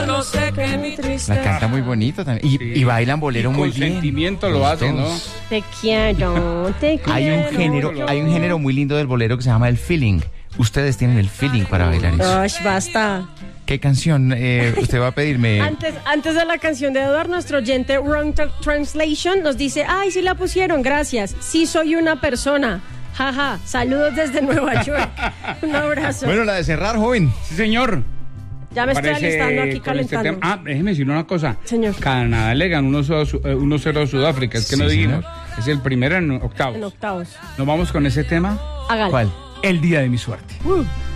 No sé qué mi tristeza. La canta muy bonito también. Y bailan bolero muy bien. Con sentimiento lo hacen, ¿no? Te quiero, te quiero. Hay un género muy lindo del bolero que se llama el feeling. Ustedes tienen el feeling para bailar eso. Ay, basta. ¿Qué canción usted va a pedirme? Antes de la canción de Eduardo, nuestro oyente Wrong Translation nos dice, ay, sí la pusieron, gracias. Sí soy una persona. Jaja, saludos desde Nueva York. Un abrazo. Bueno, la de cerrar, joven. Sí, señor. Ya me estoy alistando aquí, con este calentando. tema. Déjeme decir una cosa. Señor. Canadá le ganó 1-0 a Sudáfrica. Es que Sí, no dijimos. señor. Es el primero en octavos. En octavos. Nos vamos con ese tema. Hágale. ¿Cuál? El día de mi suerte.